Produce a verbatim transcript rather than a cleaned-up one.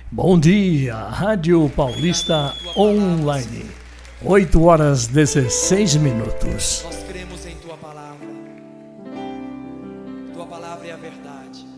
Bom dia, Rádio Paulista Online, oito horas e dezesseis minutos. Nós cremos em Tua palavra. Tua palavra é a verdade.